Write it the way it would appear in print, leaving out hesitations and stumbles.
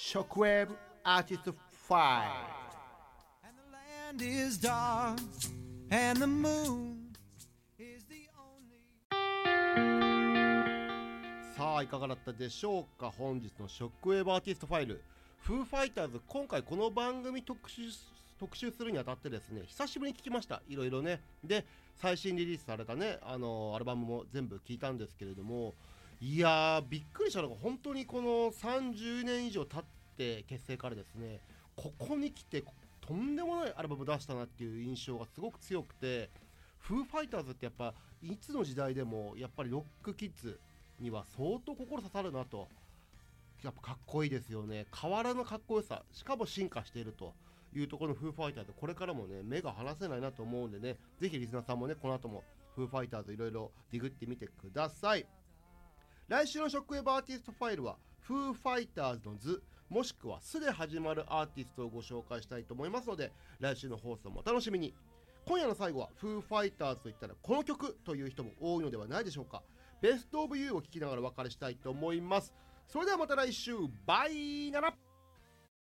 Shockwave Artist File. And the land is dark, and the moon is the only. さあいかがだったでしょうか。本日のショックウェーブアーティストファイル、フーファイターズ、今回この番組特集するにあたってですね、久しぶりに聞きました。いろいろね。で、最新リリースされたね、アルバムも全部聞いたんですけれども、いやーびっくりしたのが、本当にこの30年以上経って結成からですね、ここに来てとんでもないアルバム出したなっていう印象がすごく強くて、フーファイターズってやっぱいつの時代でもやっぱりロックキッズには相当心刺さるなと。やっぱかっこいいですよね。変わらぬかっこよさ、しかも進化しているというところのフーファイターズ、これからもね目が離せないなと思うんでね、ぜひリスナーさんもねこの後もフーファイターズいろいろディグってみてください。来週のショックウェーブアーティストファイルはフーファイターズの図もしくはすで始まるアーティストをご紹介したいと思いますので、来週の放送もお楽しみに。今夜の最後はフーファイターズといったらこの曲という人も多いのではないでしょうか。ベストオブユーを聴きながらお別れしたいと思います。それではまた来週、バイなら。